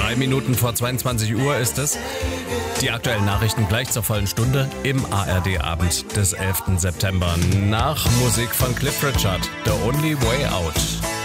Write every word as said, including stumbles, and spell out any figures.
Drei Minuten vor zweiundzwanzig Uhr ist es. Die aktuellen Nachrichten gleich zur vollen Stunde im A R D-Abend des elften September. Nach Musik von Cliff Richard, The Only Way Out.